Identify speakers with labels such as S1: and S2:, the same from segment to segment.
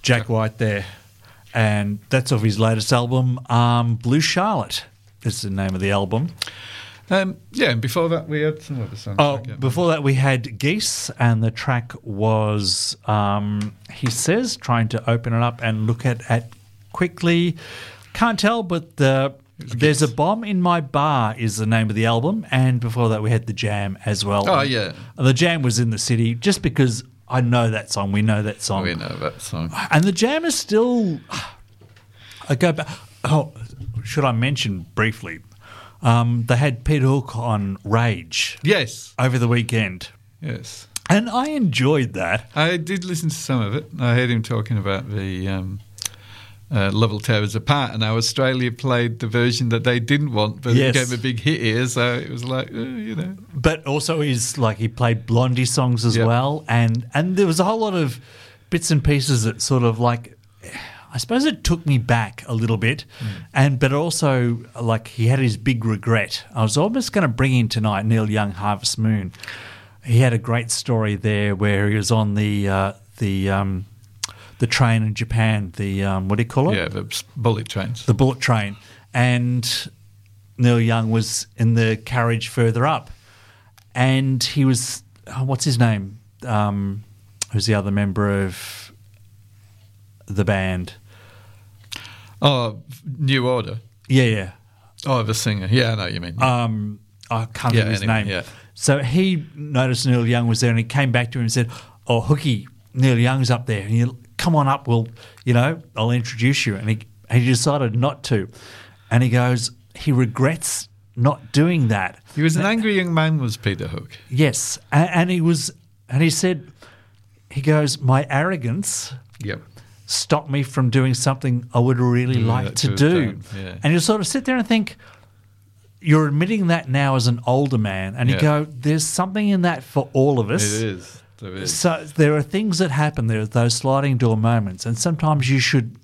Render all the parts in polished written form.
S1: Jack White there. And that's off his latest album, Blue Charlotte is the name of the album.
S2: And before that we had some other songs.
S1: Before that we had Geese, and the track was, he says, trying to open it up and look at quickly. Can't tell, but There's a Bomb in My Bar is the name of the album, and before that we had The Jam as well.
S2: Oh, yeah.
S1: The Jam was in the city just because I know that song. We know that song.
S2: We know that song.
S1: And The Jam is still... I go back... Oh, should I mention briefly... they had Peter Hook on Rage.
S2: Yes.
S1: Over the weekend.
S2: Yes.
S1: And I enjoyed that.
S2: I did listen to some of it. I heard him talking about the Love Will Tear Us Apart, and how Australia played the version that they didn't want, but it gave a big hit here, so it was like,
S1: But also he played Blondie songs as well, and there was a whole lot of bits and pieces that sort of like... I suppose it took me back a little bit, but also like he had his big regret. I was almost going to bring in tonight Neil Young, Harvest Moon. He had a great story there where he was on the train in Japan. The what do you call it?
S2: Yeah, the bullet trains.
S1: The bullet train, and Neil Young was in the carriage further up, and he was what's his name? Who's the other member of the band?
S2: Oh, New Order.
S1: Yeah.
S2: Oh, the singer. Yeah, I know what you mean.
S1: I can't think of his name. Yeah. So he noticed Neil Young was there, and he came back to him and said, "Oh, Hookie, Neil Young's up there. And you come on up. I'll introduce you." And he decided not to. And he goes, he regrets not doing that.
S2: He was an angry young man, was Peter Hook.
S1: Yes, and he said, he goes, my arrogance.
S2: Yep.
S1: Stop me from doing something I would really like to do.
S2: Yeah.
S1: And you sort of sit there and think, you're admitting that now as an older man, and you go, there's something in that for all of us.
S2: It is. There is.
S1: So there are things that happen. There are those sliding door moments, and sometimes you should,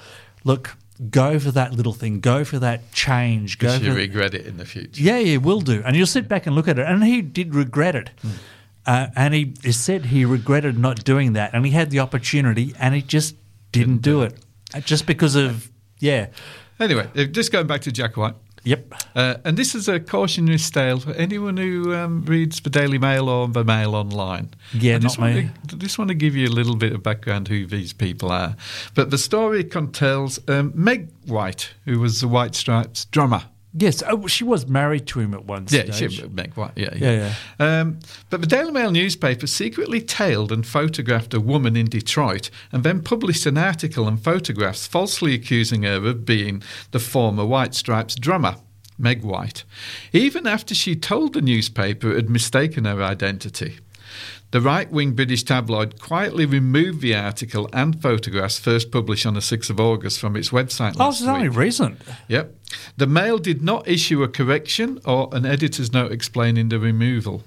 S1: go for that little thing, go for that change.
S2: You regret it in the future.
S1: Yeah, you will do. And you'll sit back and look at it, and he did regret it. And he said he regretted not doing that, and he had the opportunity, and he just didn't do it. Just because of,
S2: Anyway, just going back to Jack White.
S1: Yep.
S2: And this is a cautionary tale for anyone who reads the Daily Mail or the Mail online.
S1: Yeah, not me.
S2: I just want to give you a little bit of background who these people are. But the story contains Meg White, who was the White Stripes drummer.
S1: Yes, she was married to him at one stage.
S2: Yeah, Meg White,
S1: yeah.
S2: But the Daily Mail newspaper secretly tailed and photographed a woman in Detroit and then published an article and photographs falsely accusing her of being the former White Stripes drummer, Meg White, even after she told the newspaper it had mistaken her identity. The right-wing British tabloid quietly removed the article and photographs first published on the 6th of August from its website last week.
S1: It's only recent.
S2: Yep. The Mail did not issue a correction or an editor's note explaining the removal.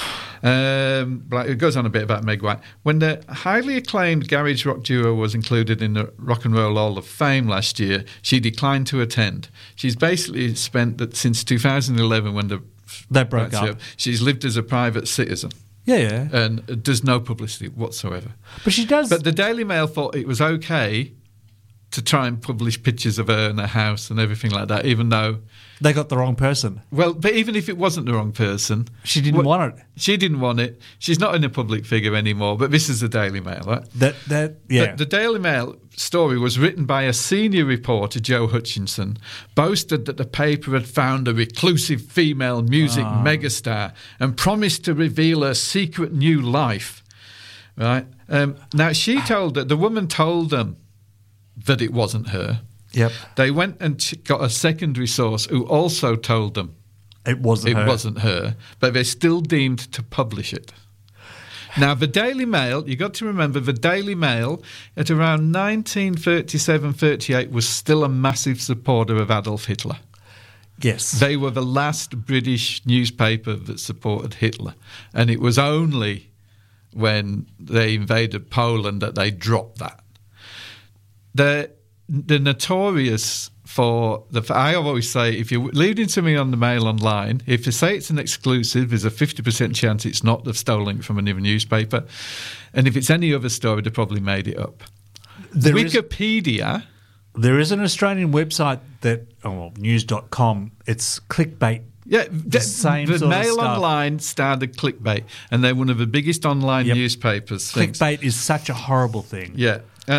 S2: It goes on a bit about Meg White. When the highly acclaimed garage rock duo was included in the Rock and Roll Hall of Fame last year, she declined to attend. She's basically spent that since 2011 when
S1: they broke up.
S2: She's lived as a private citizen.
S1: Yeah.
S2: And does no publicity whatsoever.
S1: But she does.
S2: But the Daily Mail thought it was okay to try and publish pictures of her in her house and everything like that, even though
S1: they got the wrong person.
S2: Well, but even if it wasn't the wrong person,
S1: she didn't want it.
S2: She didn't want it. She's not in a public figure anymore. But this is the Daily Mail, right? The Daily Mail story was written by a senior reporter, Joe Hutchinson, boasted that the paper had found a reclusive female music megastar and promised to reveal her secret new life. Right? Now the woman told them that it wasn't her.
S1: Yep.
S2: They went and got a secondary source who also told them
S1: it wasn't her,
S2: but they still deemed to publish it. Now, the Daily Mail, you got to remember, the Daily Mail at around 1937-38 was still a massive supporter of Adolf Hitler.
S1: Yes.
S2: They were the last British newspaper that supported Hitler, and it was only when they invaded Poland that they dropped that. They're notorious for I always say, if you're leading to me on the Mail online, if you say it's an exclusive, there's a 50% chance it's not. They've stolen it from another newspaper. And if it's any other story, they probably made it up. Wikipedia.
S1: There is an Australian website that, news.com, it's clickbait.
S2: Yeah,
S1: same
S2: the
S1: sort of
S2: Mail
S1: stuff.
S2: Online started clickbait, and they're one of the biggest online newspapers.
S1: Clickbait is such a horrible thing.
S2: Yeah.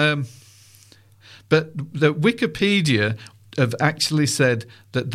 S2: But the Wikipedia have actually said that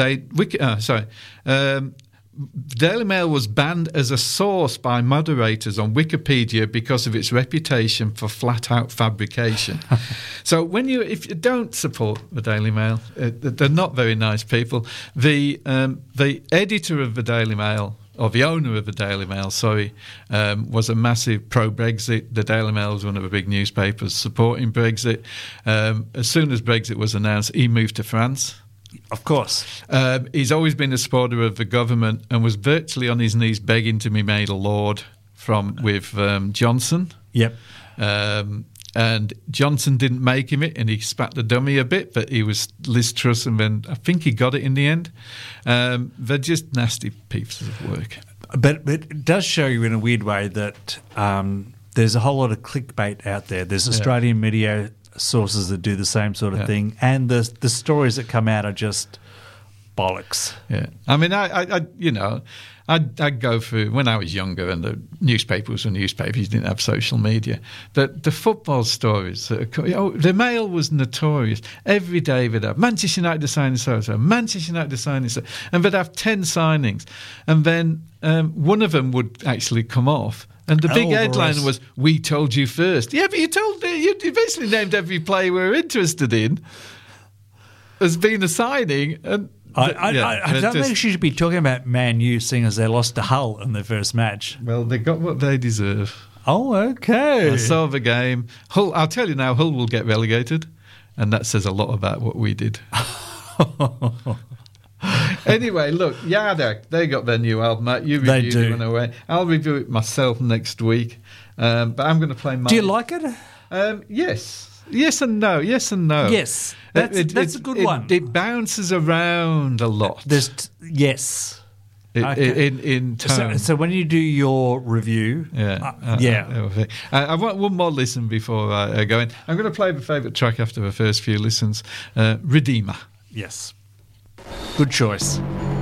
S2: Daily Mail was banned as a source by moderators on Wikipedia because of its reputation for flat-out fabrication. So if you don't support the Daily Mail, they're not very nice people. The editor of the Daily Mail, or the owner of the Daily Mail, was a massive pro-Brexit. The Daily Mail was one of the big newspapers supporting Brexit. As soon as Brexit was announced, he moved to France.
S1: Of course.
S2: He's always been a supporter of the government and was virtually on his knees begging to be made a Lord with Johnson.
S1: Yep.
S2: And Johnson didn't make him it, and he spat the dummy a bit, but he was Liz Truss, and then I think he got it in the end. They're just nasty pieces of work.
S1: But it does show you in a weird way that there's a whole lot of clickbait out there. There's Australian media sources that do the same sort of thing, and the stories that come out are just bollocks.
S2: Yeah, I mean, I'd go through when I was younger, and the newspapers were newspapers. You didn't have social media. The football stories. The Mail was notorious. Every day they'd have Manchester United to sign so Manchester United to sign so, and they'd have 10 signings, and then one of them would actually come off. And the big headline was, "We told you first." Yeah, but you basically named every player we were interested in as being a signing. And
S1: I don't think she should be talking about Man U, seeing as they lost to Hull in their first match.
S2: Well, they got what they deserve.
S1: Oh, okay.
S2: I saw the game. Hull, I'll tell you now, Hull will get relegated, and that says a lot about what we did. Anyway, look, Yada, they got their new album out. You reviewed it on the way. I'll review it myself next week, but I'm going to play mine.
S1: Do you like it?
S2: Yes. Yes and no. Yes and no.
S1: Yes. That's a good one.
S2: It bounces around a lot.
S1: Yes.
S2: In tone.
S1: So when you do your review...
S2: I want one more listen before I go in. I'm going to play the favourite track after the first few listens. Redeemer.
S1: Yes. Good choice.